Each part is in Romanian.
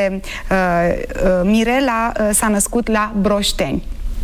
Mirela s-a născut la Broșteni.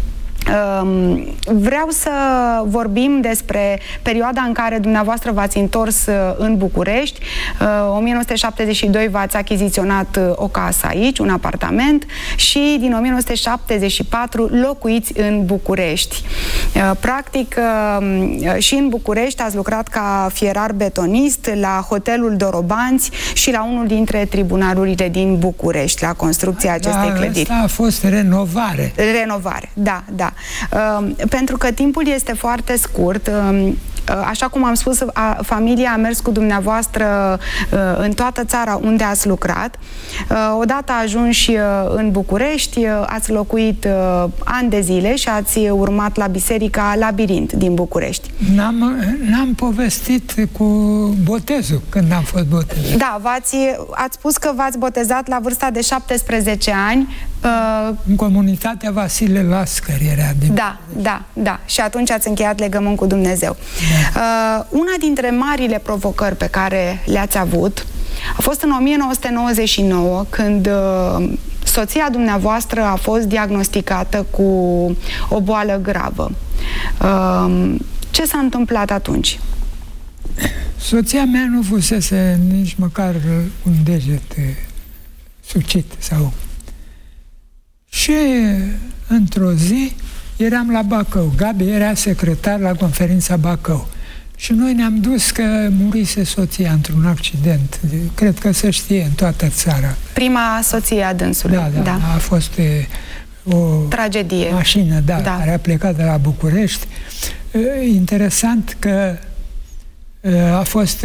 Vreau să vorbim despre perioada în care dumneavoastră v-ați întors în București. 1972 v-ați achiziționat o casă aici, un apartament, și din 1974 locuiți în București. Practic, și în București ați lucrat ca fierar betonist la Hotelul Dorobanți și la unul dintre tribunalurile din București, la construcția acestei clădiri. Asta a fost renovare. Renovare, da, da. Pentru că timpul este foarte scurt. Așa cum am spus, familia a mers cu dumneavoastră în toată țara unde ați lucrat. Odată ajunși în București, ați locuit ani de zile și ați urmat la Biserica Labirint din București. N-am povestit cu botezul, când am fost botezat. Da, ați spus că v-ați botezat la vârsta de 17 ani. În comunitatea Vasile Lascăr era din... Da. Și atunci ați încheiat legământ cu Dumnezeu. Una dintre marile provocări pe care le-ați avut a fost în 1999, când soția dumneavoastră a fost diagnosticată cu o boală gravă. Ce s-a întâmplat atunci? Soția mea nu fusese nici măcar un deget sucit sau... Și într-o zi eram la Bacău. Gabi era secretar la conferința Bacău. Și noi ne-am dus că murise soția într-un accident. Cred că se știe în toată țara. Prima soție a dânsului. Da. A fost o tragedie. Mașină, care a plecat de la București. Interesant că a fost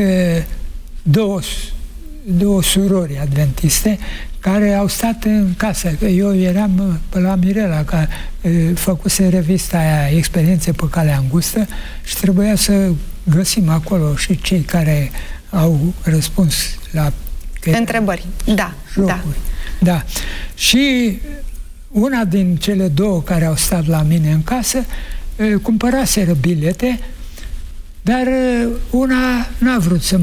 două surori adventiste care au stat în casă. Eu eram pe la Mirela, care făcuse revista aia Experiențe pe calea îngustă și trebuia să găsim acolo și cei care au răspuns la întrebări. Da. Și una din cele două care au stat la mine în casă cumpăraseră bilete, dar una n-a vrut să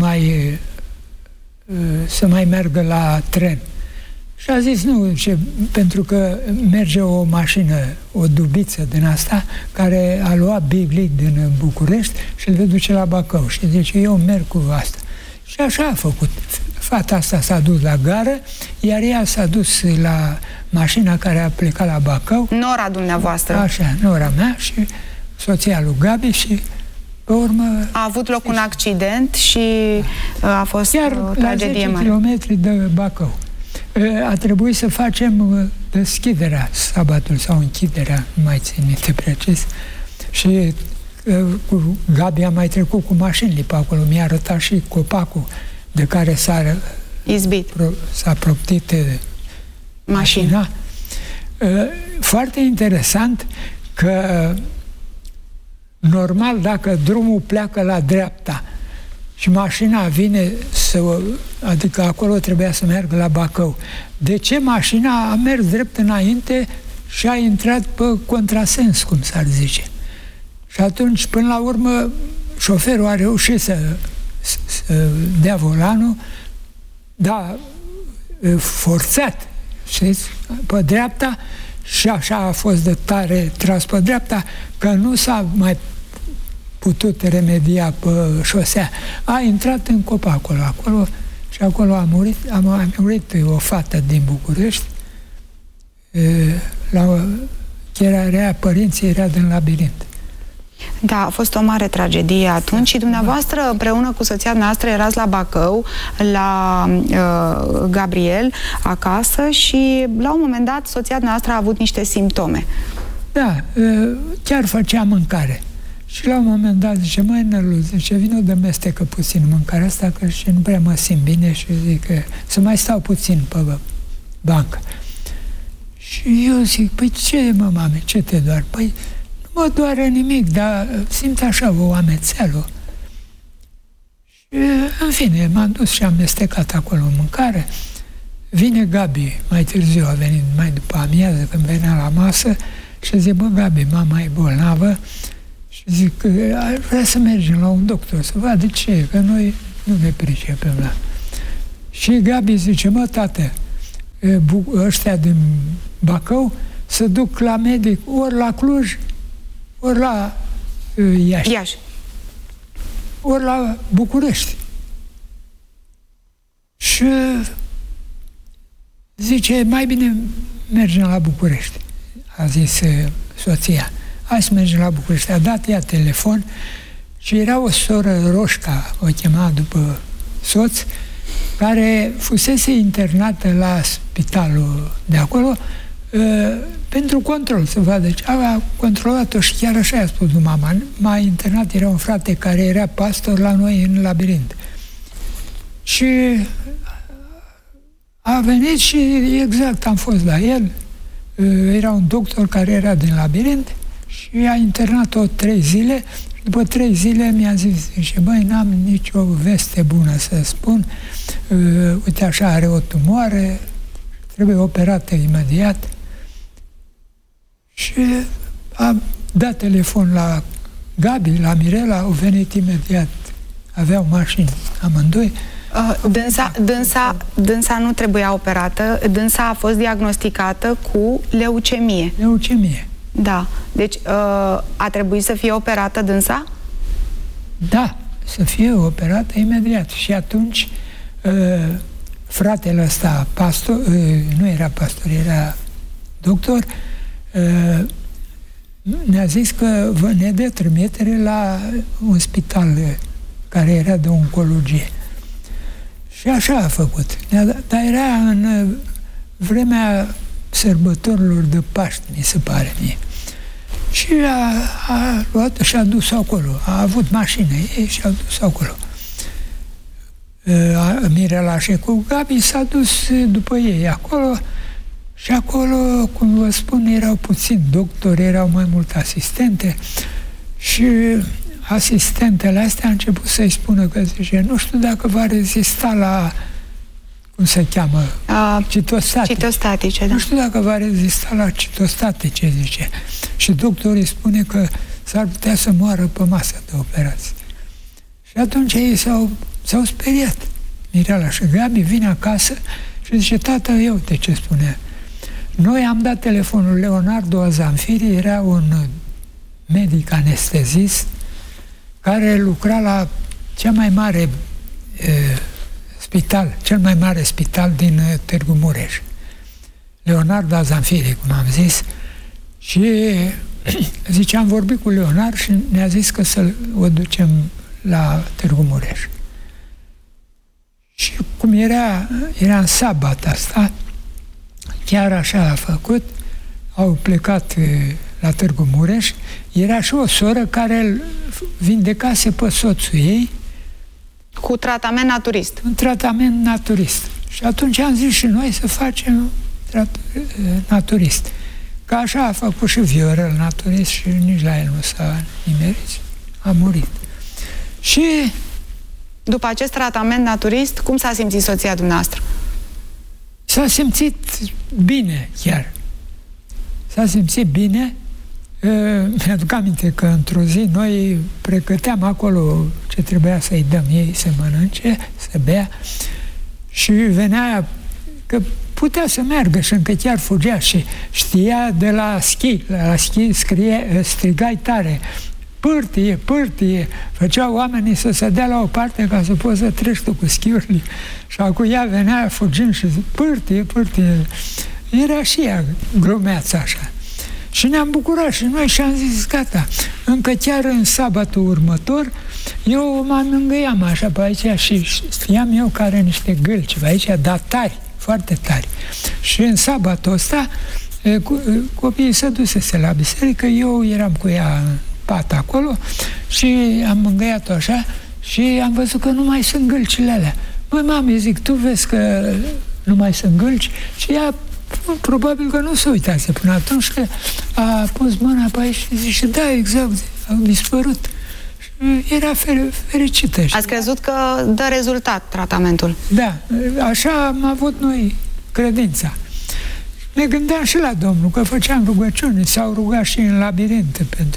mai meargă la tren. Și a zis nu, pentru că merge o mașină, o dubiță din asta, care a luat Big din București și le duce la Bacău. Și zice, eu merg cu asta. Și așa a făcut. Fata asta s-a dus la gară, iar ea s-a dus la mașina care a plecat la Bacău. Nora dumneavoastră. Așa, nora mea și soția lui Gabi și pe urmă... A avut loc un accident și a fost o tragedie mare. 10 kilometri de Bacău. A trebuit să facem deschiderea sabatul sau închiderea, nu mai țin minte precis. Și cu Gabi am mai trecut cu mașinile pe acolo. Mi-a arătat și copacul de care s-a proptit mașina. Foarte interesant că normal, dacă drumul pleacă la dreapta și mașina vine adică acolo trebuia să meargă la Bacău. De ce mașina a mers drept înainte și a intrat pe contrasens, cum s-ar zice? Și atunci, până la urmă, șoferul a reușit să dea volanul, dar forțat, știți, pe dreapta, și așa a fost de tare tras pe dreapta, că nu s-a mai putut remedia pe șosea. A intrat în copacul acolo și acolo a murit o fată din București. Părinții era din Labirint. Da, a fost o mare tragedie atunci și dumneavoastră, împreună cu soția noastră, erați la Bacău, la Gabriel, acasă, și la un moment dat soția noastră a avut niște simptome. Da, chiar făcea mâncare. Și la un moment dat zice, măi, Nelu, zice, vină de mestecă puțin mâncarea asta, că și nu prea mă simt bine și zic că să mai stau puțin pe bancă. Și eu zic, păi ce, mă, mame, ce te doare? Păi nu mă doare nimic, dar simt așa o amețeală. Și, în fine, m-am dus și am mestecat acolo mâncare. Vine Gabi, mai târziu a venit, mai după amiază, când venea la masă, și zic, bă, Gabi, mama e bolnavă, și zic că vrea să mergem la un doctor, să vadă ce, că noi nu ne pricepem la... Și Gabi zice, mă, tată, ăștia din Bacău se duc la medic ori la Cluj, ori la Iași. Ori la București. Și zice, mai bine mergem la București, a zis soția. Hai să mergem la București. A dat ea telefon și era o soră, Roșca, o chema după soț, care fusese internată la spitalul de acolo pentru control, să vadă. Deci a controlat-o și chiar așa i-a spus mama. M-a internat, era un frate care era pastor la noi în Labirint. Și a venit și exact am fost la el. Era un doctor care era din Labirint și a internat-o 3 zile. După 3 zile mi-a zis, și băi, n-am nicio veste bună să spun, uite așa, are o tumoare, trebuie operată imediat. Și a dat telefon la Gabi, la Mirela, au venit imediat, aveau mașini amândoi. Dânsa nu trebuia operată, dânsa a fost diagnosticată cu leucemie. Leucemie. Da. Deci a trebuit să fie operată dânsa? Da, să fie operată imediat. Și atunci fratele ăsta, pastor, nu era pastor, era doctor, ne-a zis că ne dă trimitere la un spital care era de oncologie. Și așa a făcut. Dar era în vremea sărbătorilor de Paști, mi se pare mie. Și a luat și a dus acolo. A avut mașină ei și a dus acolo. Mirela și cu Gabi s-a dus după ei acolo și acolo, cum vă spun, erau puțini doctori, erau mai multe asistente și asistentele astea a început să-i spună că zice, nu știu dacă va rezista la, cum se cheamă, citostatice. Citostatice, da. Nu știu dacă va rezista la citostatice, zice. Și doctorii spune că s-ar putea să moară pe masă de operație. Și atunci ei s-au speriat. Mirela și Gabi vine acasă și zice, tată, eu uite ce spune. Noi am dat telefonul Leonardo Azanfiri, era un medic anestezist care lucra la cea mai mare spital, cel mai mare spital din Târgu Mureș. Leonardo Azanfiri, cum am zis, și zice, am vorbit cu Leonard și ne-a zis că să o ducem la Târgu Mureș. Și cum era în sabat asta, chiar așa a făcut, au plecat la Târgu Mureș, era și o soră care îl vindecase pe soțul ei cu tratament naturist. Un tratament naturist. Și atunci am zis și noi să facem naturist. Că așa a făcut și Viorel naturist și nici la el nu s-a nimerit. A murit. Și după acest tratament naturist, cum s-a simțit soția dumneavoastră? S-a simțit bine, chiar. S-a simțit bine. Mi-aduc aminte că într-o zi noi pregăteam acolo ce trebuia să-i dăm ei să mănânce, să bea și venea că putea să meargă și încă chiar fugea și știa de la schi strigai tare, pârtie, pârtie, făceau oamenii să se dea la o parte ca să poți să treci tu cu schiurile și acum ea venea fugind și zic, pârtie, pârtie. Era și ea glumeață așa. Și ne-am bucurat și noi și am zis, gata, încă chiar în sabatul următor, eu mă mângâiam așa pe aici și știam eu că are niște gâlci pe aici, dar tari, foarte tari. Și în sabatul ăsta, copiii se dusese la biserică, eu eram cu ea în pat acolo și am mângâiat-o așa și am văzut că nu mai sunt gâlcile alea. Băi, mami, zic, tu vezi că nu mai sunt gâlci? Și ea probabil că nu se uitase până atunci, că a pus mâna pe aici și zice, da, exact, au dispărut. Și era fericită. Ați crezut că dă rezultat tratamentul? Da, așa am avut noi credința. Ne gândeam și la Domnul, că făceam rugăciuni, s-au rugat și în Labirint pentru...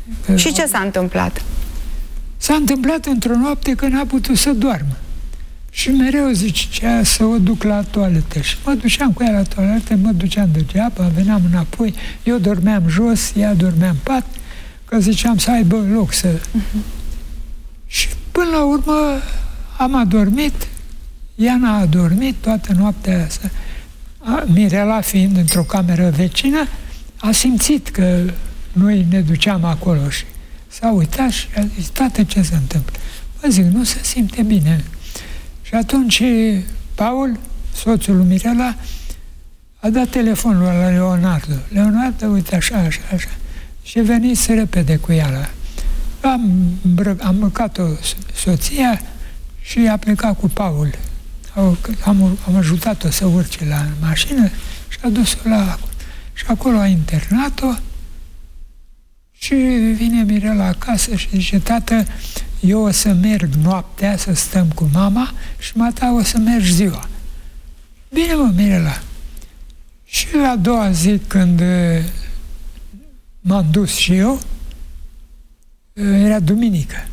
Și ce s-a întâmplat? S-a întâmplat într-o noapte că n-a putut să doarmă. Și mereu zicea să o duc la toaletă. Și mă duceam cu ea la toaletă, mă duceam degeaba, veneam înapoi, eu dormeam jos, ea dormea în pat, că ziceam să aibă loc să... Și până la urmă am adormit, ea n-a adormit toată noaptea asta. Mirela, fiind într-o cameră vecină, a simțit că noi ne duceam acolo și s-a uitat și a zis, tată, ce se întâmplă? Mă zic, nu se simte bine. Și atunci Paul, soțul lui Mirela, a dat telefonul la Leonardo. Leonardo, uite, așa, așa, așa. Și veniți repede cu ea. Am îmbrăcat-o soția și a plecat cu Paul. Am ajutat-o să urce la mașină și a dus-o la acolo. Și acolo a internat-o și vine Mirela acasă și zice, tată, eu o să merg noaptea să stăm cu mama și mata o să mergi ziua. Bine, mă, Mirela. Și a doua zi, când m-am dus și eu, era duminică.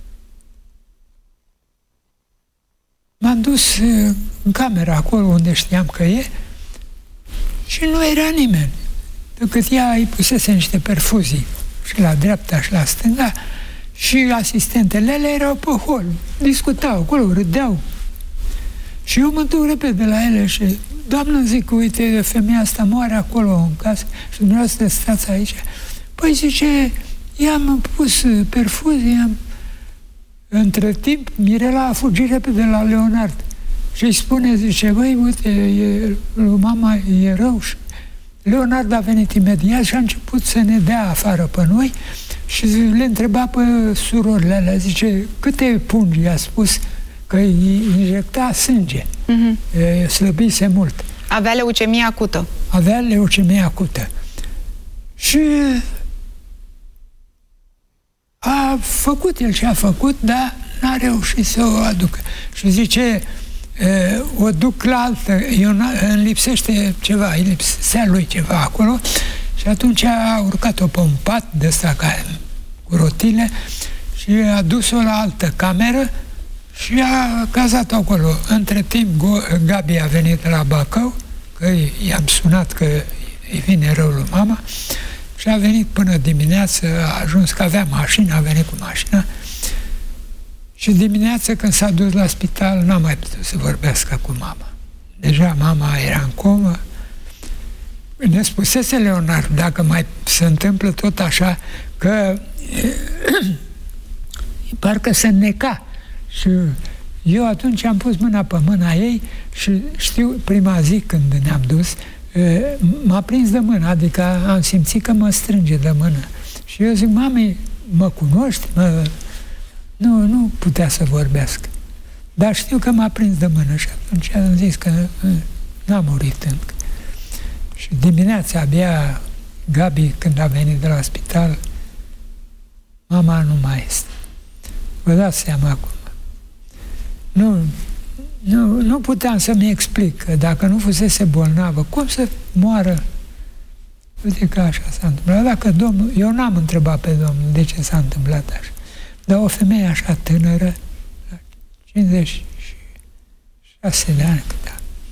M-am dus în camera, acolo unde știam că e, și nu era nimeni, decât ea îi pusese niște perfuzii și la dreapta și la stânga și asistentele ele erau pe hol, discutau acolo, râdeau. Și eu mă duc repede la ele și, doamnă, zic, uite, femeia asta moare acolo în casă și dumneavoastră stați aici. Păi zice, i-am pus perfuzii, Între timp, Mirela a fugit repede la Leonard și îi spune, zice, băi, uite, lui mama e rău. Și Leonard a venit imediat și a început să ne dea afară pe noi și le întreba pe surorile alea, zice, câte pungi i-a spus că îi injecta sânge, slăbise mult. Avea leucemie acută. Avea leucemie acută. Și a făcut el ce a făcut, dar n-a reușit să o aducă. Și zice, o duc la altă, îmi lipsește ceva, îi lipsea lui ceva acolo și atunci a urcat-o pe un pat de ăsta cu rotile și a dus-o la altă cameră și a cazat acolo. Între timp, Gabi a venit la Bacău, că i-am sunat că îi vine rău lui mama, și a venit până dimineață, a ajuns că avea mașină, a venit cu mașina și dimineața când s-a dus la spital n-a mai putut să vorbească cu mama. Deja mama era în comă. Ne spusese Leonard, dacă mai se întâmplă tot așa, că parcă se înneca. Și eu atunci am pus mâna pe mâna ei și știu, prima zi când ne-am dus, m-a prins de mână, adică am simțit că mă strânge de mână. Și eu zic, mami, mă cunoști? Nu putea să vorbească. Dar știu că m-a prins de mână și atunci am zis că n-a murit încă. Și dimineața abia Gabi, când a venit de la spital, mama nu mai este. Vă dați seama acum. Nu puteam să-mi explic că dacă nu fusese bolnavă, cum să moară? Uite că așa s-a întâmplat. Dacă Domnul, eu n-am întrebat pe Domnul de ce s-a întâmplat așa. Dar o femeie așa tânără, la 56 de ani, da.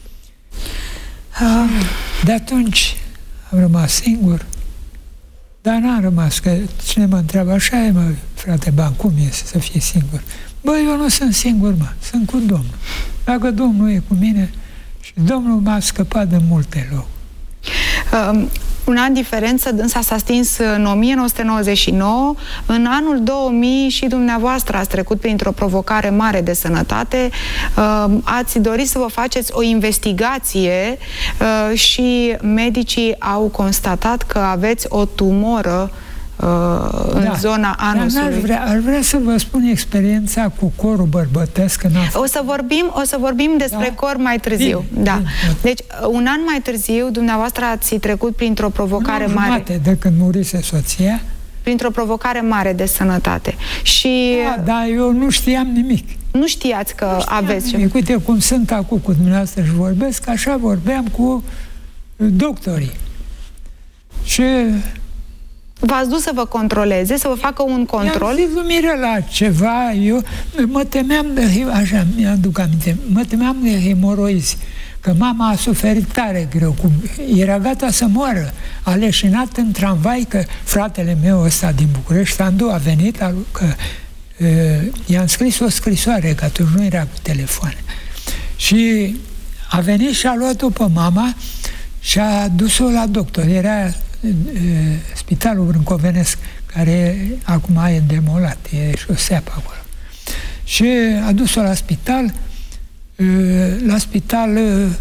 De atunci am rămas singur, dar n-am rămas, că cine mă întreabă, așa e, mă, frate Ban, cum e să fie singur? Băi, eu nu sunt singur, mă, sunt cu Domnul. Dacă Domnul e cu mine, și Domnul m-a scăpat de multe locuri. Un an diferență, dânsa s-a stins în 1999, în anul 2000 și dumneavoastră ați trecut printr-o provocare mare de sănătate, ați dorit să vă faceți o investigație și medicii au constatat că aveți o tumoră în zona anusului. Aș vrea să vă spun experiența cu corul bărbătesc. O să vorbim despre cor mai târziu. Da. Deci, un an mai târziu, dumneavoastră ați trecut printr-o provocare mare. De când murise soția. Printr-o provocare mare de sănătate. Și... Da, eu nu știam nimic. Nu știați că aveți ceva. Uite cum sunt acum cu dumneavoastră și vorbesc, așa vorbeam cu doctorii. Și V-ați dus să vă controleze, să vă facă un control? I-am zis lui Mirela ceva, eu mă temeam de, așa mi-aduc aminte, mă temeam de hemoroizi, că mama a suferit tare greu, era gata să moară, a leșinat în tramvai, că fratele meu ăsta din București, Sandu, a venit, că i-am scris o scrisoare, că atunci nu era cu telefoane. Și a venit și a luat-o pe mama și a dus-o la doctor. Era spitalul Brâncovenesc, care acum e demolat, e șosea pe acolo. Și a dus-o la spital. La spital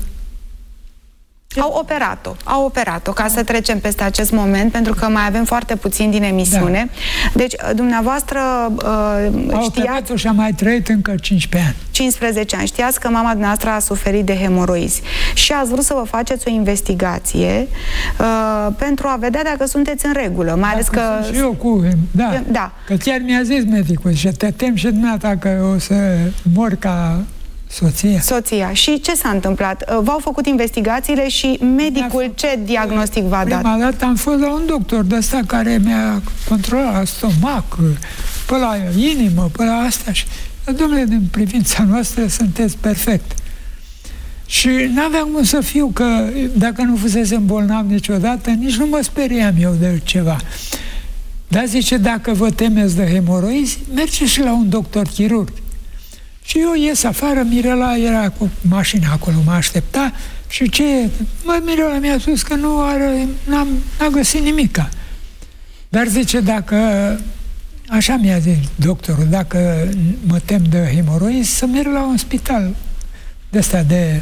Au operat-o, ca să trecem peste acest moment, pentru că mai avem foarte puțin din emisiune. Da. Deci, dumneavoastră știați... operat-o și a mai trăit încă 15 ani. 15 ani. Știați că mama dumneavoastră a suferit de hemoroizi și ați vrut să vă faceți o investigație pentru a vedea dacă sunteți în regulă, mai ales că... Și eu cu... Da. Că chiar mi-a zis medicul și te tem și dumneata că o să mor ca... Soția. Și ce s-a întâmplat? V-au făcut investigațiile și medicul ce diagnostic v-a dat? Prima dată am fost la un doctor de ăsta care mi-a controlat stomac, pe la inimă, pe la asta și... Dom'le, din privința noastră sunteți perfect. Și n-aveam cum să fiu, că dacă nu fusesem bolnav niciodată, nici nu mă speriam eu de ceva. Dar zice, dacă vă temeți de hemoroizi, mergeți și la un doctor chirurg. Și eu ies afară, Mirela era cu mașina acolo, mă aștepta și ce... Mirela mi-a spus că n-a găsit nimica. Dar zice, dacă... Așa mi-a zis doctorul, dacă mă tem de hemoroizi, să merg la un spital de ăsta de...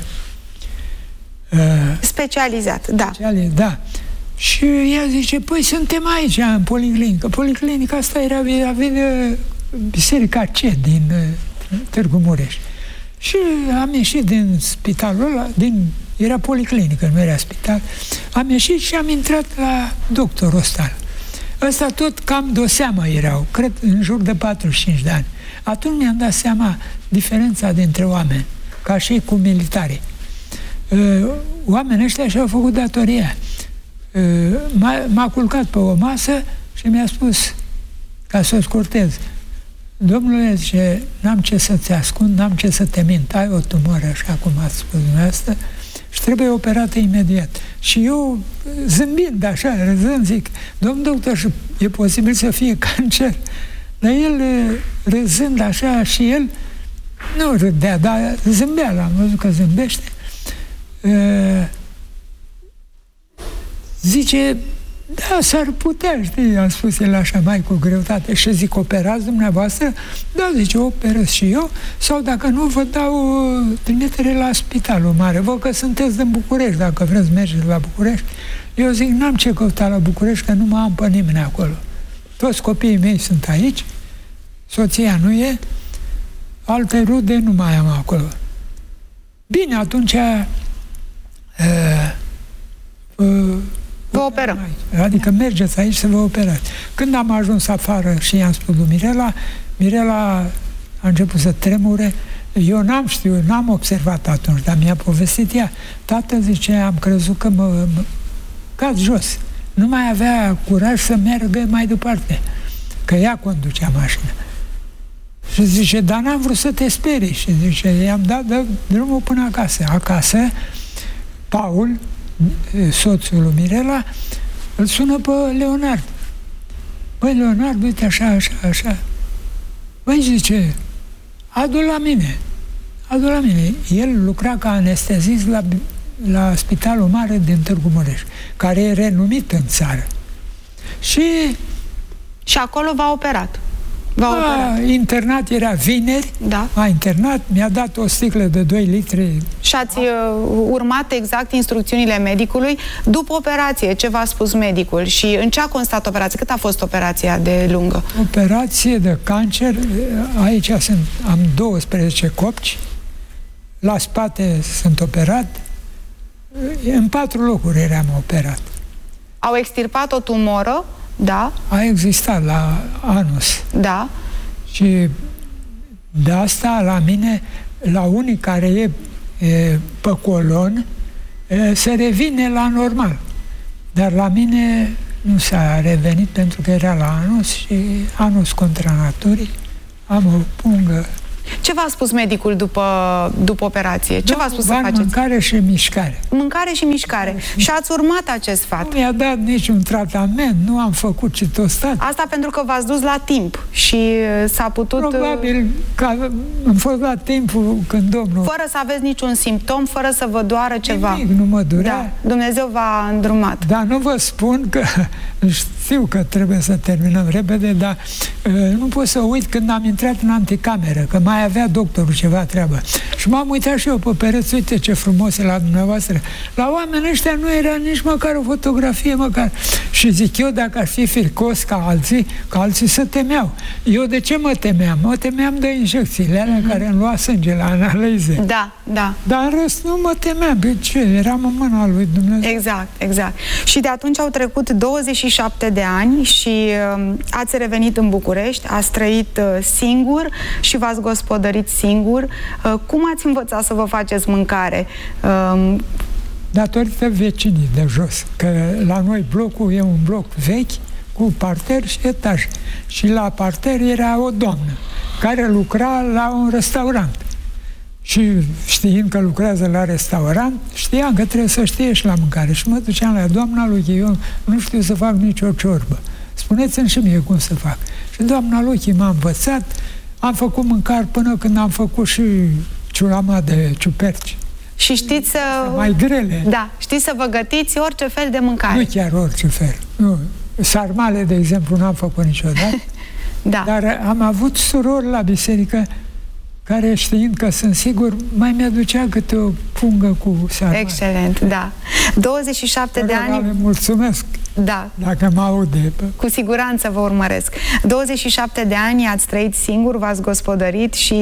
specializat, da. Da. Și ea zice, păi suntem aici, în policlinică. Policlinica asta era de Biserica C din Târgu Mureș. Și am ieșit din spitalul ăla, era policlinică, nu era spital. Am ieșit și am intrat la doctorul ăsta. Ăsta tot cam de o seamă erau, cred în jur de 45 de ani. Atunci mi-am dat seama diferența dintre oameni, ca și cu militarii. Oamenii ăștia și-au făcut datoria. M-a culcat pe o masă și mi-a spus, ca să o scurtez, domnule, zice, n-am ce să-ți ascund, n-am ce să te mint, ai o tumoră, așa cum ați spus dumneavoastră, și trebuie operată imediat. Și eu, zâmbind așa, râzând, zic, domn doctor, e posibil să fie cancer? Dar el, râzând așa, și el nu râdea, dar zâmbea, l-am văzut că zâmbește. Zice, da, s-ar putea, știi, am spus el așa mai cu greutate. Și zic, operați dumneavoastră? Da, zice, operez și eu, sau dacă nu, vă dau o trimitere la spitalul mare. Vă că sunteți din București, dacă vreți mergeți la București. Eu zic, n-am ce căuta la București, că nu mă am pe nimeni acolo. Toți copiii mei sunt aici, soția nu e, alte rude nu mai am acolo. Bine, atunci... vă operăm. Adică mergeți aici să vă operați. Când am ajuns afară și i-am spus lui Mirela a început să tremure. Eu n-am știut, n-am observat atunci, dar mi-a povestit ea. Tată, zice, am crezut că mă cad jos. Nu mai avea curaj să meargă mai departe, că ea conducea mașina. Și zice, dar n-am vrut să te sperii. Și zice, i-am dat drumul până acasă. Acasă, Paul, soțul lui Mirela, îl sună pe Leonard. Băi, Leonard, uite așa. Băi, zice, adu la mine. El lucra ca anestezist la Spitalul Mare din Târgu Mureș, care e renumit în țară. Și acolo v-a operat. Internat, era vineri, da. A internat, mi-a dat o sticlă de 2 litri. Și ați urmat exact instrucțiunile medicului. După operație, ce v-a spus medicul? Și în ce a constat operația? Cât a fost operația de lungă? Operație de cancer, aici am 12 copci, la spate sunt operat, în 4 locuri eram operat. Au extirpat o tumoră? Da. A existat la anus. Da. Și de asta la mine, la unii care e pe colon, se revine la normal. Dar la mine nu s-a revenit pentru că era la anus și anus contra naturii. Am o pungă. Ce v-a spus medicul după operație? Ce v-a spus să faceți? Mâncare și mișcare. Mâncare și mișcare. Și ați urmat acest sfat. Nu mi-a dat niciun tratament, nu am făcut citostat. Asta pentru că v-ați dus la timp și s-a putut... Probabil că am fost la timpul când Domnul... Fără să aveți niciun simptom, fără să vă doară ceva. Nimic, nu mă durea. Da, Dumnezeu v-a îndrumat. Dar nu vă spun că... Știu că trebuie să terminăm repede, dar nu pot să uit când am intrat în anticameră, că mai avea doctorul ceva treabă. Și m-am uitat și eu pe pereți, uite ce frumos e la dumneavoastră. La oamenii ăștia nu era nici măcar o fotografie, măcar. Și zic eu, dacă ar fi fircos ca alții se temeau. Eu de ce mă temeam? Mă temeam de injecțiile alea care îmi lua sânge la analize. Da, da. Dar în rest nu mă temeam. De ce? Eram în mâna lui Dumnezeu. Exact, exact. Și de atunci au trecut 27 de ani și ați revenit în București, ați trăit singur și v-ați gospodărit singur. Cum ați învățat să vă faceți mâncare? Datorită vecinii de jos, că la noi blocul e un bloc vechi cu parter și etaj. Și la parter era o doamnă care lucra la un restaurant. Și știind că lucrează la restaurant, știam că trebuie să știe și la mâncare. Și mă duceam la doamna lui, eu nu știu să fac nicio ciorbă. Spuneți-mi și mie cum să fac. Și doamna lui m-a învățat, am făcut mâncare până când am făcut și ciulama de ciuperci. Și știți să... Mai grele. Da, știți să vă gătiți orice fel de mâncare. Nu chiar orice fel. Nu. Sarmale, de exemplu, n-am făcut niciodată. Da. Dar am avut surori la biserică care, știind că sunt sigur, mai mi-aducea câte o pungă cu sarmale. Excelent, da. 27 de ani... Le mulțumesc. Da. Dacă mă aude. Cu siguranță vă urmăresc. 27 de ani ați trăit singur, v-ați gospodărit și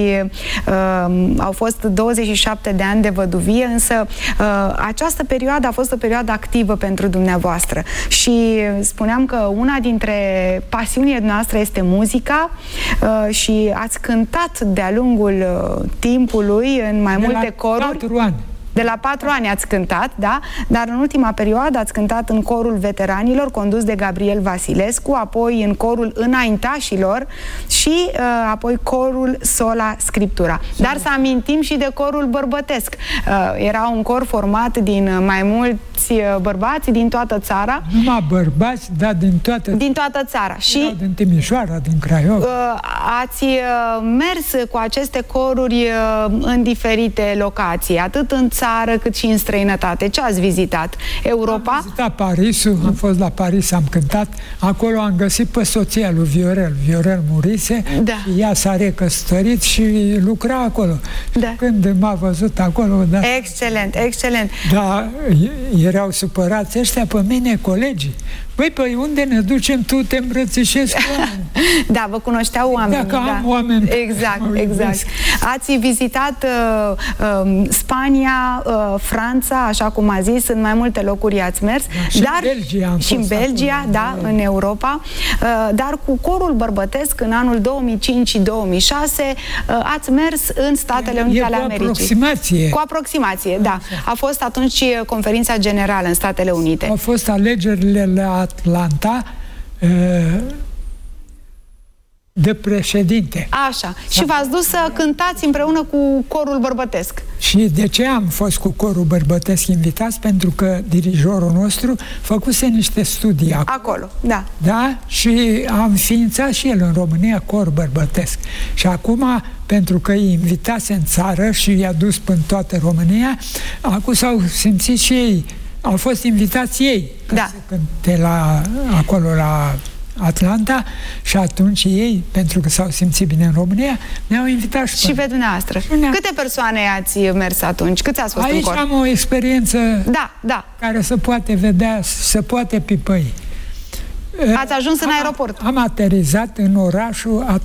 au fost 27 de ani de văduvie, însă această perioadă a fost o perioadă activă pentru dumneavoastră. Și spuneam că una dintre pasiunile noastre este muzica și ați cântat de-a lungul timpului în mai multe coruri. 4 ani. De la 4 ani ați cântat, da? Dar în ultima perioadă ați cântat în corul veteranilor, condus de Gabriel Vasilescu, apoi în corul înaintașilor și apoi corul Sola Scriptura. Dar să amintim și de corul bărbătesc. Era un cor format din mai mulți bărbați din toată țara. Numai bărbați, dar din toată țara. Și din Timișoara, din Craiova. Ați mers cu aceste coruri în diferite locații, atât în țară cât și în străinătate. Ce ați vizitat? Europa? Am vizitat Parisul, am fost la Paris, am cântat. Acolo am găsit pe soția lui Viorel. Viorel murise, da. Și ea s-a recăsătorit și lucra acolo. Da. Când m-a văzut acolo... Da, excelent, excelent. Da, erau supărați ăștia pe mine, colegii. Băi, păi unde ne ducem, tu te îmbrățișezi cu oameni. Da, vă cunoșteau oamenii. Dacă am oameni... Exact, exact. Ați vizitat Spania, Franța, așa cum a zis, în mai multe locuri ați mers. Da, dar, și în Belgia, da, în Europa. Dar cu corul bărbătesc, în anul 2005 și 2006, ați mers în Statele Unite ale Americii. Aproximație. Cu aproximație, da. A fost atunci conferința generală în Statele Unite. Au fost alegerile la Atlanta de președinte. Așa. Și v-ați dus să cântați împreună cu corul bărbătesc. Și de ce am fost cu corul bărbătesc invitați? Pentru că dirijorul nostru făcuse niște studii acolo. Da. Da? Și a înființat și el în România cor bărbătesc. Și acum, pentru că îi invitase în țară și i-a dus până toată România, acum s-au simțit și ei. Au fost invitați ei da. Să cânte acolo la Atlanta și atunci ei, pentru că s-au simțit bine în România, ne-au invitat și pe dumneavoastră. Câte persoane ați mers atunci? Câți ați fost aici în cor? Am o experiență da. care se poate vedea, se poate pipăi. Ați ajuns în aeroport? Am aterizat în orașul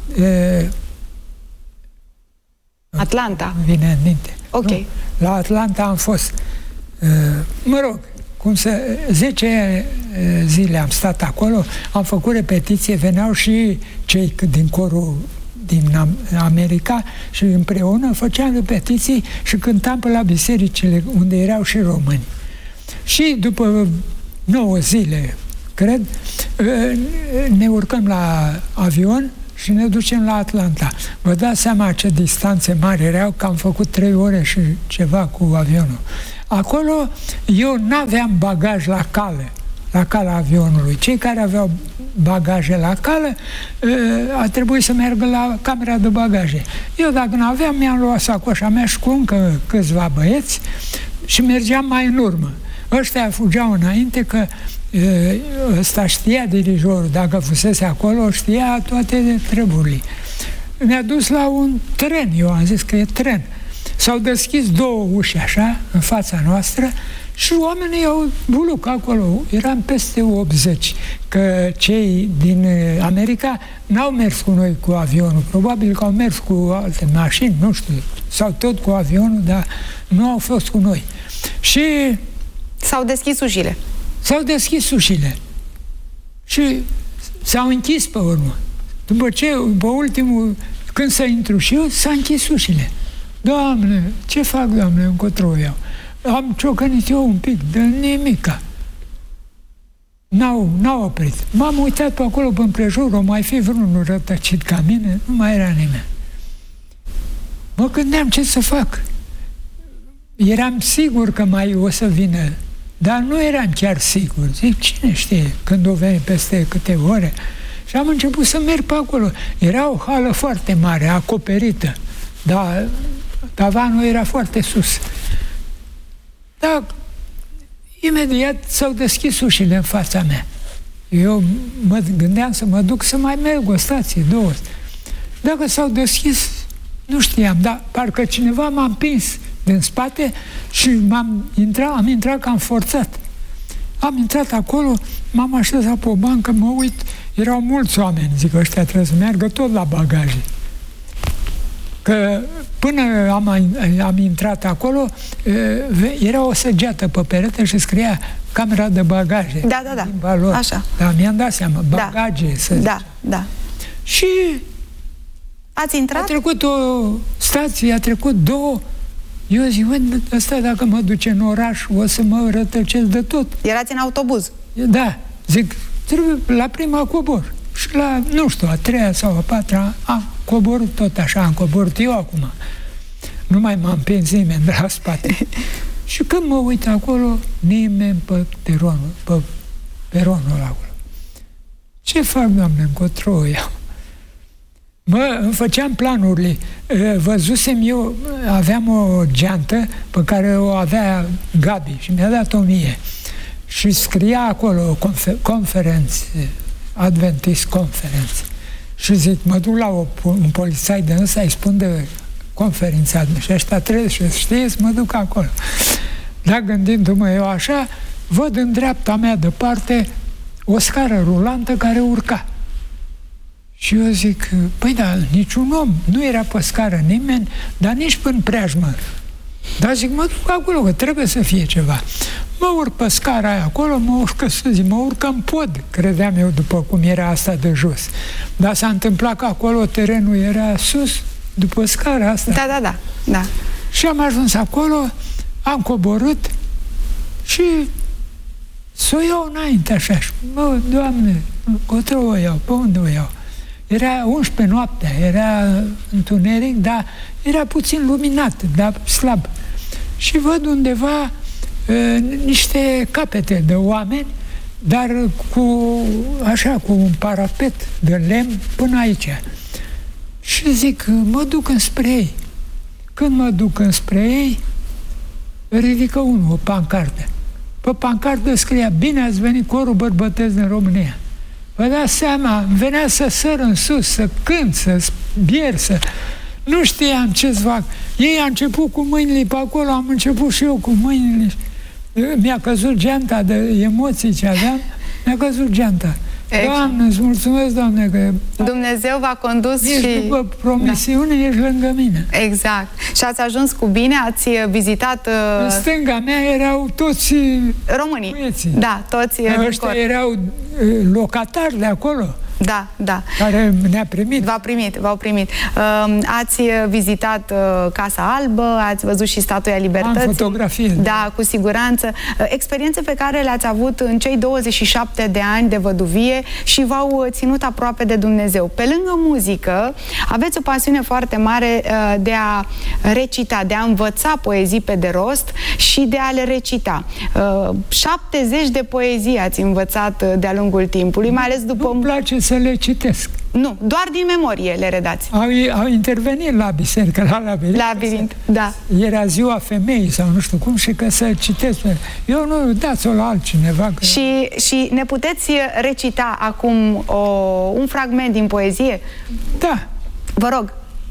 Atlanta. Nu vine în minte. Ok. Nu? La Atlanta am fost. Mă rog, 10 zile am stat acolo, am făcut repetiție, veneau și cei din corul din America și împreună făceam repetiții și cântam pe la bisericile unde erau și români. Și după 9 zile cred, ne urcăm la avion și ne ducem la Atlanta. Vă dați seama ce distanțe mari erau, că am făcut 3 ore și ceva cu avionul. Acolo eu n-aveam bagaj la calea avionului. Cei care aveau bagaje la cale a trebuit să meargă la camera de bagaje. Eu, dacă n-aveam, mi-am luat sacoșa mea și cu încă câțiva băieți și mergeam mai în urmă. Ăștia fugeau înainte, că ăsta știa, dirijorul, dacă fusese acolo, știa toate treburile. Ne-a dus la un tren, eu am zis că e tren. S-au deschis 2 uși așa, în fața noastră, și oamenii au buluc acolo. Eram peste 80, că cei din America n-au mers cu noi cu avionul. Probabil că au mers cu alte mașini, nu știu, sau tot cu avionul, dar nu au fost cu noi. Și s-au deschis ușile. S-au deschis ușile. Și s-au închis pe urmă. După ultimul, când s-a intru și eu, s-a închis ușile. Doamne, ce fac, Doamne, încotro iau? Am ciocănit eu un pic, de nimica. N-au oprit. M-am uitat pe acolo, pe împrejur, o mai fi vreunul rătăcit ca mine, nu mai era nimeni. Mă gândeam ce să fac. Eram sigur că mai o să vină, dar nu eram chiar sigur. Zic, cine știe când o veni peste câte ore? Și am început să merg pe acolo. Era o hală foarte mare, acoperită, dar tavanul era foarte sus. Dar imediat s-au deschis ușile în fața mea. Eu mă gândeam să mă duc să mai merg o stație, 2. Dacă s-au deschis, nu știam, dar parcă cineva m-a împins din spate și am intrat cam forțat. Am intrat acolo, m-am așezat pe o bancă, mă uit, erau mulți oameni, zic, ăștia trebuie să meargă tot la bagaje. Că până am intrat acolo, era o săgeată pe perete și scria camera de bagaje. Da. Așa. Da, mi-am dat seama, bagaje, să zic. Da. Și ați intrat? A trecut o stație, a trecut 2. Eu zic, ăsta dacă mă duce în oraș, o să mă rătăcesc de tot. Erați în autobuz? Da. Zic, trebuie la prima cobor. Și la, nu știu, a 3-a sau a 4-a am coborât tot așa, am coborât eu acum. Nu mai m-am împins nimeni de la spate. Și când mă uit acolo, nimeni pe peronul acolo. Ce fac, Doamne, încotro iau? Îmi făceam planurile. Văzusem eu, aveam o geantă pe care o avea Gabi și mi-a dat-o mie. Și scria acolo conferențe, Adventist Conference. Și zic, mă duc la un polițai de ăsta, îi spun de conferința și ăștia trebuie să știți, mă duc acolo. Dar gândindu-mă eu așa, văd în dreapta mea departe o scară rulantă care urca. Și eu zic, păi da, niciun om, nu era pe scară nimeni, dar nici până preajmă. Dar zic, mă duc acolo, că trebuie să fie ceva. Mă urc pe scara aia acolo, mă urc în pod, credeam eu, după cum era asta de jos. Dar s-a întâmplat că acolo terenul era sus, după scara asta. Da. Și am ajuns acolo, am coborât și să o iau înainte așa. Și, mă, Doamne, încotro o iau, pe unde o iau? Era 11 noaptea, era întuneric, dar era puțin luminat, dar slab. Și văd undeva niște capete de oameni, dar cu un parapet de lemn până aici. Și zic, mă duc înspre ei. Când mă duc înspre ei, ridică unul o pancartă. Pe pancartă scria, bine ați venit corul bărbătesc din România. Vă dați seama, venea să săr în sus, să cânt, să bier, să... Nu știam ce-ți fac. Ei au început cu mâinile pe acolo, am început și eu cu mâinile. Mi-a căzut geanta de emoții ce aveam, mi-a căzut geanta. Doamne, îți mulțumesc, Doamne, că Dumnezeu v-a condus ești și... după promisiune, ești lângă mine. Exact. Și ați ajuns cu bine, ați vizitat... În stânga mea erau toți românii. Băieții. Da, toți. Ăștia erau locatari de acolo. Da, da. Care ne-a primit. V-au primit. Ați vizitat Casa Albă, ați văzut și Statuia Libertății. Am fotografie. Da, cu siguranță. Experiențe pe care le-ați avut în cei 27 de ani de văduvie și v-au ținut aproape de Dumnezeu. Pe lângă muzică, aveți o pasiune foarte mare de a recita, de a învăța poezii pe de rost și de a le recita. 70 de poezii ați învățat de-a lungul timpului, mai ales după... Nu-mi place să le citesc. Nu, doar din memorie le redați. Au intervenit la biserică, la Labirint. Labirint, da. Era ziua femeii sau nu știu cum și că să citesc. Eu nu, dați-o la altcineva. Că... Și ne puteți recita acum un fragment din poezie? Da. Vă rog.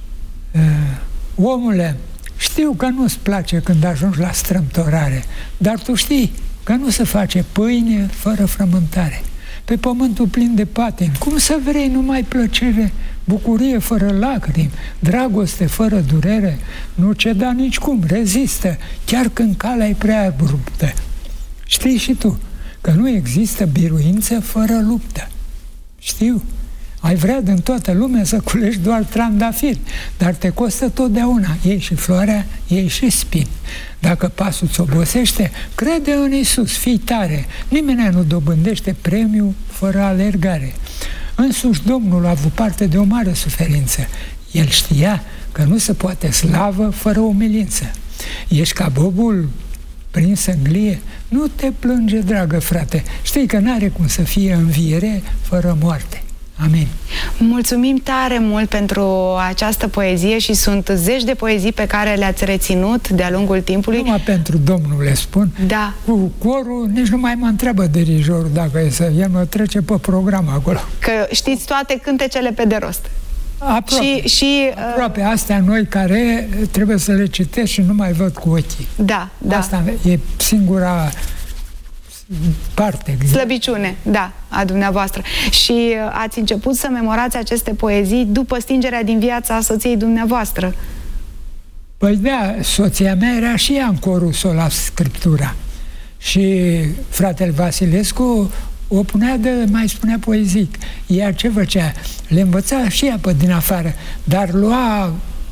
Omule, știu că nu-ți place când ajungi la strâmtorare, dar tu știi că nu se face pâine fără frământare. Pe pământul plin de patim, cum să vrei numai plăcere, bucurie fără lacrimi, dragoste fără durere? Nu ceda nicicum, rezistă, chiar când calea e prea abruptă. Știi și tu că nu există biruință fără luptă. Știu, ai vrea din toată lumea să culegi doar trandafiri, dar te costă totdeauna, iei și floarea, iei și spini. Dacă pasul ți obosește, crede în Iisus, fii tare, nimeni nu dobândește premiu fără alergare. Însuși Domnul a avut parte de o mare suferință. El știa că nu se poate slavă fără umilință. Ești ca bobul prins în glie? Nu te plânge, dragă frate, știi că n-are cum să fie înviere fără moarte. Amin. Mulțumim tare mult pentru această poezie și sunt zeci de poezii pe care le-ați reținut de-a lungul timpului. Numai pentru Domnul le spun. Da. Cu corul nici nu mai mă întreabă dirijorul dacă e să... El mă trece pe program acolo. Că știți toate cântecele pe de rost. Aproape. Aproape. Astea noi care trebuie să le citesc și nu mai văd cu ochii. Da, da. Asta e singura... parte. Slăbiciune, da, a dumneavoastră. Și ați început să memorați aceste poezii după stingerea din viața soției dumneavoastră. Păi da, soția mea era și ea în corul Sola Scriptura. Și fratele Vasilescu o punea mai spunea poezic. Iar ce făcea? Le învăța și ea pe din afară, dar lua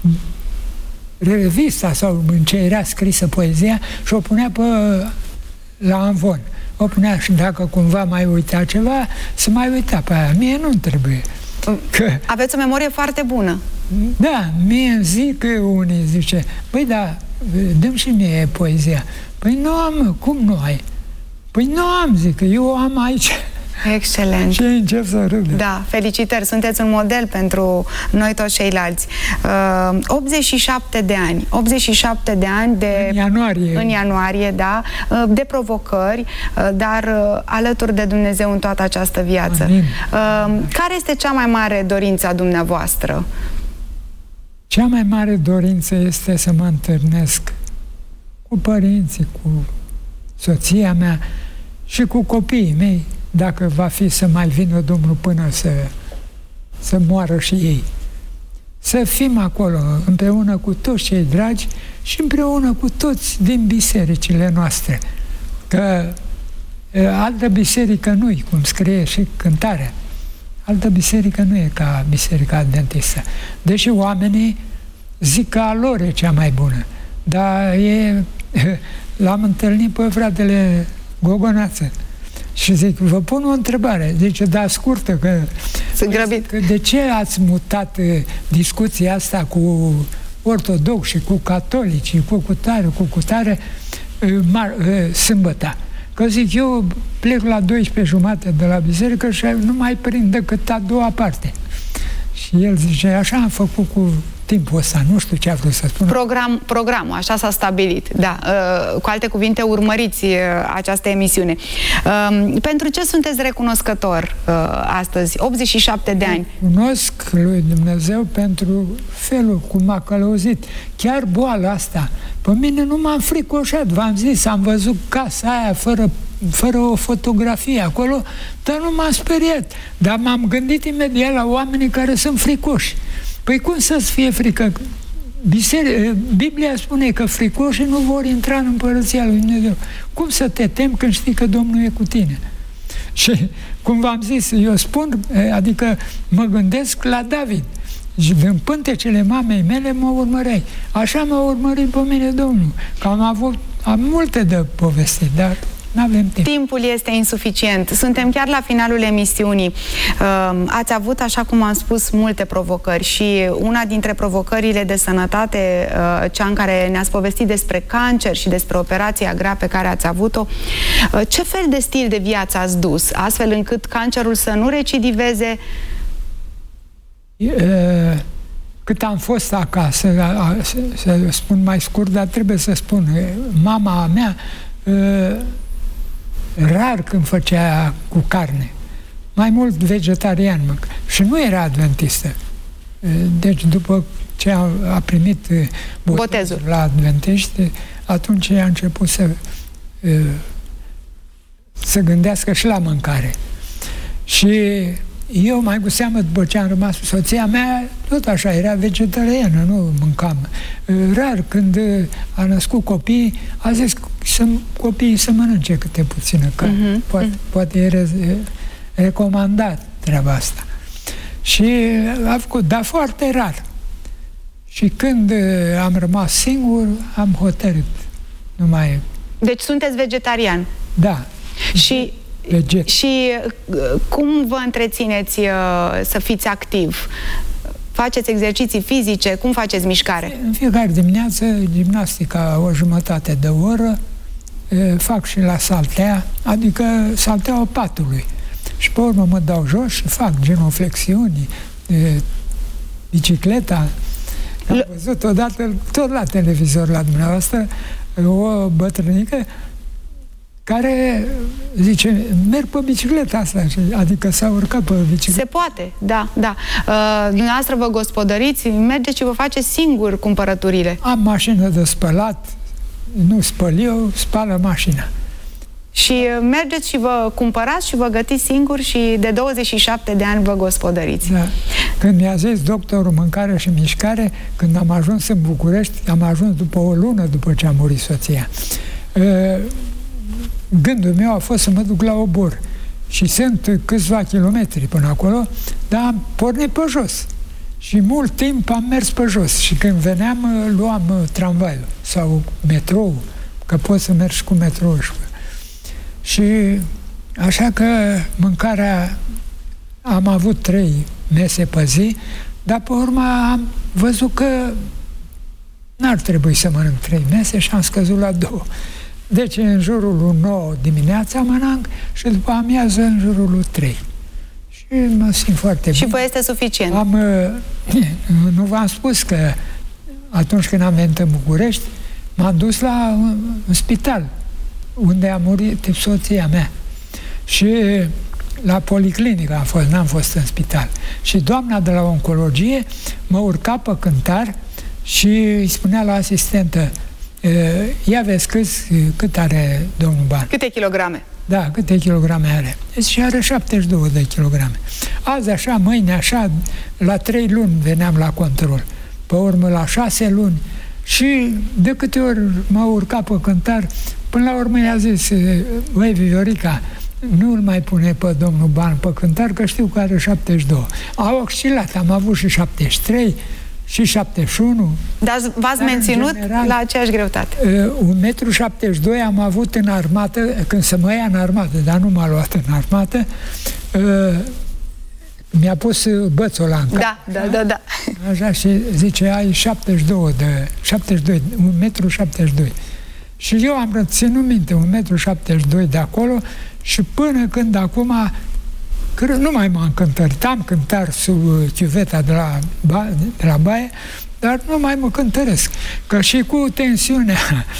revista sau în ce era scrisă poezia și o punea la amvon. O punea și dacă cumva mai uita ceva, să mai uita pe aia. Mie nu-mi trebuie. Aveți o memorie foarte bună. Da, mie îmi zic unii, zice, băi da, dăm și mie poezia. Păi nu am, cum nu ai? Păi nu am, zic, eu am aici. Excelent. Și încep să râde. Da, felicitări, sunteți un model pentru noi toți ceilalți. 87 de ani. 87 de ani de... În ianuarie, da. De provocări, dar alături de Dumnezeu în toată această viață. Amin. Care este cea mai mare dorință a dumneavoastră? Cea mai mare dorință este să mă întâlnesc cu părinții, cu soția mea și cu copiii mei, dacă va fi să mai vină Domnul până să moară și ei. Să fim acolo împreună cu toți cei dragi și împreună cu toți din bisericile noastre. Că altă biserică nu-i, cum scrie și cântarea. Altă biserică nu e ca Biserica Adventistă. Deși oamenii zic că a lor e cea mai bună. Dar l-am întâlnit pe fratele Gogonață. Și zic, vă pun o întrebare. Zice, da, scurtă, că... Sunt grăbit. Că de ce ați mutat discuția asta cu ortodoxi și cu catolici, cu cutare, sâmbăta? Că zic, eu plec la 12:30 de la biserică și nu mai prind decât a doua parte. Și el zice, așa am făcut cu timpul ăsta, nu știu ce a vrut să spun. Programul, așa s-a stabilit, da. Cu alte cuvinte, urmăriți această emisiune. Pentru ce sunteți recunoscător astăzi, 87 de ani? Cunosc lui Dumnezeu pentru felul cum m-a călăuzit. Chiar boala asta, pe mine nu m-am fricoșat, v-am zis, am văzut casa aia fără o fotografie acolo, dar nu m-am speriat. Dar m-am gândit imediat la oamenii care sunt fricoși. Păi cum să-ți fie frică? Biblia spune că fricoșii nu vor intra în Împărăția lui Dumnezeu. Cum să te temi când știi că Domnul e cu tine? Și, cum v-am zis, eu spun, adică mă gândesc la David. Și în pântecele mamei mele mă urmăreai. Așa m-a urmărit pe mine Domnul. Că am multe de povesti, dar n-avem timp. Timpul este insuficient. Suntem chiar la finalul emisiunii. Ați avut, așa cum am spus, multe provocări și una dintre provocările de sănătate, cea în care ne-ați povestit despre cancer și despre operația grea pe care ați avut-o, ce fel de stil de viață ați dus, astfel încât cancerul să nu recidiveze? Cât am fost acasă, să spun mai scurt, dar trebuie să spun, mama mea rar când făcea cu carne, mai mult vegetarian, și nu era adventistă. Deci după ce a primit botezul la adventiști, atunci a început să gândească și la mâncare. Și eu, mai cu seamă, după ce am rămas cu soția mea, tot așa, era vegetariană, nu mâncam. Rar, când a născut copii, a zis copiii să mănânce câte puțină carne. Poate e recomandat treaba asta. Și a făcut, dar foarte rar. Și când am rămas singur, am hotărât. Nu mai... Deci sunteți vegetarian? Da. Și cum vă întrețineți să fiți activ? Faceți exerciții fizice? Cum faceți mișcare? În fiecare dimineață, gimnastica o jumătate de oră, fac și la saltea, adică salteaua patului. Și pe urmă mă dau jos și fac genoflexiuni, bicicleta. Am văzut odată, tot la televizor la dumneavoastră, o bătrânică care zice, merg pe bicicleta asta, adică s-a urcat pe bicicletă. Se poate, da, da. Dumneavoastră vă gospodăriți, mergeți și vă faceți singur cumpărăturile. Am mașină de spălat, nu spăl eu, spală mașina. Și mergeți și vă cumpărați și vă gătiți singur și de 27 de ani vă gospodăriți. Da. Când mi-a zis doctorul mâncare și mișcare, când am ajuns în București, am ajuns după o lună după ce a murit soția. Gândul meu a fost să mă duc la Obor și sunt câțiva kilometri până acolo, dar am pornit pe jos și mult timp am mers pe jos și când veneam luam tramvaiul sau metrou, că poți să mergi cu metrou. Și așa că mâncarea, am avut 3 mese pe zi, dar pe urmă am văzut că n-ar trebui să mănânc 3 mese și am scăzut la 2. Deci în jurul 9 dimineața mănânc și după amiază în jurul 3. Și mă simt foarte bine. Și vă este suficient? Nu v-am spus că atunci când am venit în București, m-am dus la un spital unde a murit soția mea. Și la policlinică am fost, n-am fost în spital. Și doamna de la oncologie mă urca pe cântar și îi spunea la asistentă, ia vezi cât are domnul Ban. Câte kilograme? Da, câte kilograme are. Deci are 72 de kilograme. Azi așa, mâine așa, la 3 luni veneam la control. Pe urmă la 6 luni. Și de câte ori mă urca pe cântar, până la urmă i-a zis, băi, Viorica, nu-l mai pune pe domnul Ban pe cântar, că știu că are 72. Au oscilat, am avut și 73, și 71. Dar v-ați menținut general, la aceeași greutate? 1,72 m am avut în armată, când se mă ia în armată, dar nu m-a luat în armată, mi-a pus bățul ăla în cap. Da. Așa, și zice, ai 72, 1,72 m. Și eu am reținut minte 1,72 m de acolo și până când acum nu mai m-am cântărit. Am cântar sub chiuveta de la baie, dar nu mai mă cântăresc. Că și cu tensiunea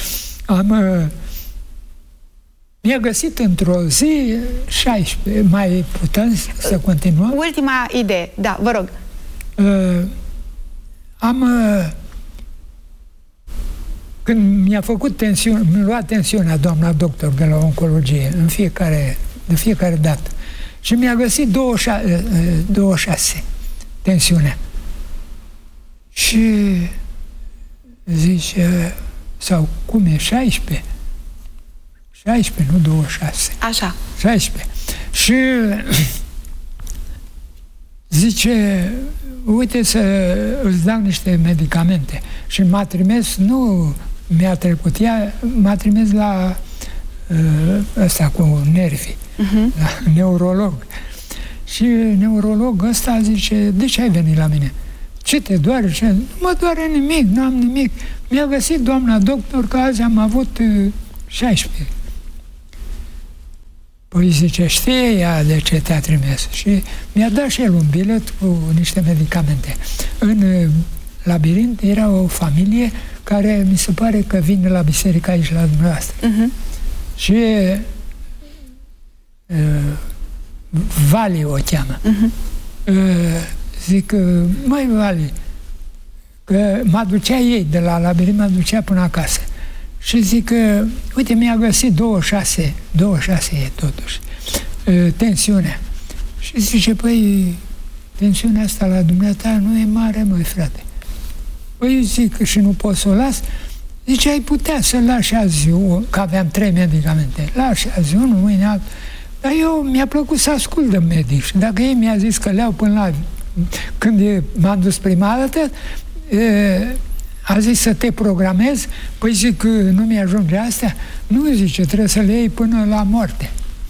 mi-a găsit într-o zi 16. Mai putem să continuăm? Ultima idee, da, vă rog. Când mi-a făcut tensiune, mi-a luat tensiunea doamna doctor de la oncologie de fiecare dată. Și mi-a găsit 26 tensiunea. Și zice, sau cum e, 16? 16, nu 26. Așa. 16. Și zice, uite să îți dau niște medicamente. Și m-a trimis, nu mi-a trecut ea, m-a trimis la ăsta cu nervii, la neurolog. Și neurologul ăsta zice, de ce ai venit la mine? Ce te doare? Ce? Nu mă doare nimic, nu am nimic. Mi-a găsit doamna doctor că azi am avut 16. Păi zice, știe ea de ce te-a trimis. Și mi-a dat și el un bilet cu niște medicamente. În Labirint era o familie care mi se pare că vine la biserică aici la dumneavoastră. Și Vali o cheamă. Zic, măi Vali, că mă ducea ei de la Labirint, mă ducea până acasă. Și zic că, uite, mi-a găsit 26 e totuși, tensiunea. Și zice, păi, tensiunea asta la dumneata nu e mare, măi, frate. Păi zic, și nu pot să o las? Zice, ai putea să lași azi, că aveam 3 medicamente, lași azi unul, mâine altul. Dar eu mi-a plăcut să ascult de medic. Și dacă ei mi-a zis că le-au până la... Când m-am dus prima dată, a zis să te programezi, păi zic, nu mi-ajunge astea? Nu, zice, trebuie să le iei până la moarte.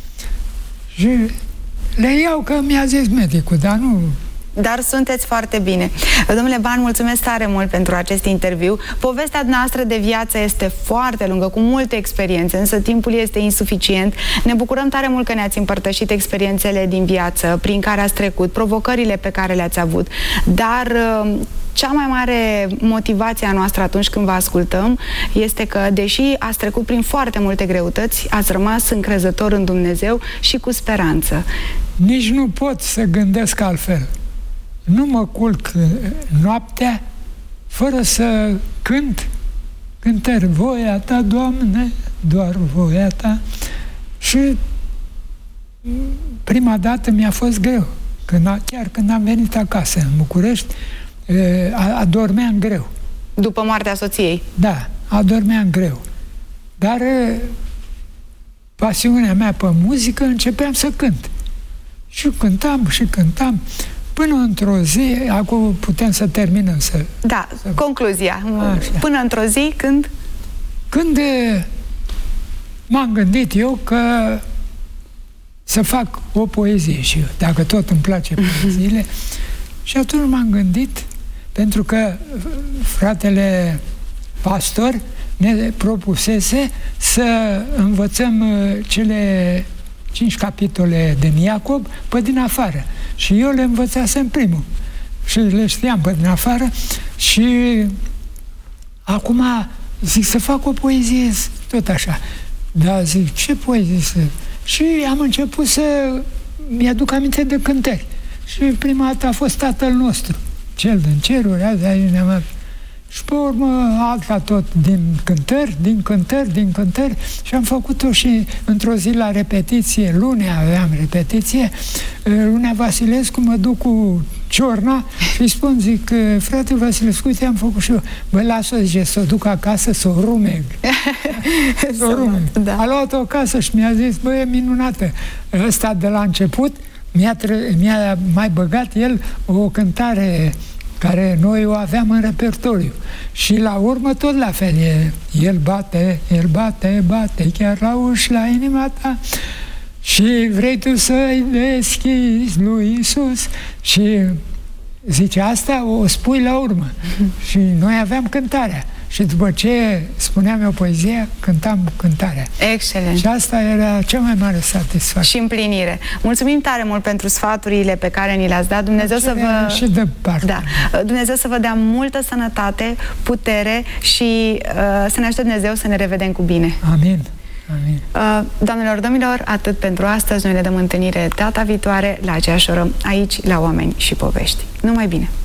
Și le iau că mi-a zis medicul, dar nu... Dar sunteți foarte bine. Domnule Ban, mulțumesc tare mult pentru acest interviu. Povestea noastră de viață este foarte lungă, cu multe experiențe, însă timpul este insuficient. Ne bucurăm tare mult că ne-ați împărtășit experiențele din viață, prin care ați trecut, provocările pe care le-ați avut. Dar cea mai mare motivație a noastră atunci când vă ascultăm este că, deși ați trecut prin foarte multe greutăți, ați rămas încrezător în Dumnezeu și cu speranță. Nici nu pot să gândesc altfel. Nu mă culc noaptea fără să cânt cântări. Voia ta, Doamne, doar voia ta. Și prima dată mi-a fost greu. Chiar când am venit acasă în București, adormeam greu. După moartea soției? Da, adormeam greu. Dar pasiunea mea pe muzică, începeam să cânt. Și cântam. Până într-o zi, acum putem să terminăm să... Da, concluzia. Așa. Până într-o zi, când? Când m-am gândit eu că să fac o poezie și eu, dacă tot îmi place poeziile. Și atunci m-am gândit, pentru că fratele pastor ne propusese să învățăm cele 5 capitole din Iacob pe din afară. Și eu le învățasem primul. Și le știam pe din afară. Și acum zic să fac o poezie tot așa. Dar zic, ce poezie să... Și am început să mi-aduc aminte de cântări. Și prima dată a fost Tatăl nostru, cel din ceruri, azi aici ne-am... Și pe urmă alta tot din cântări și am făcut-o și într-o zi la repetiție, lunea aveam repetiție, lunea Vasilescu mă duc cu ciorna și îi spun, zic, frate Vasilescu, uite, am făcut și eu. Bă, las-o, zice, să o duc acasă, să o rumeg. Să o rumeg. Da. A luat-o acasă și mi-a zis, bă, e minunată. Ăsta de la început mi-a mai băgat el o cântare care noi o aveam în repertoriu. Și la urmă tot la fel e. El bate, chiar la uși, la inima ta. Și vrei tu să-i deschizi lui Iisus. Și zice, asta o spui la urmă. Și noi aveam cântarea. Și după ce spuneam eu poezia, cântam cântarea. Excelent. Și asta era cea mai mare satisfacție. Și împlinire. Mulțumim tare mult pentru sfaturile pe care ni le-ați dat. Dumnezeu să vă... Și de parte. Da. Dumnezeu să vă dea multă sănătate, putere și să ne ajute Dumnezeu să ne revedem cu bine. Amin. Amin. Doamnelor, domnilor, atât pentru astăzi. Noi ne dăm întâlnire data viitoare la aceeași oră, aici, la Oameni și Povești. Numai bine!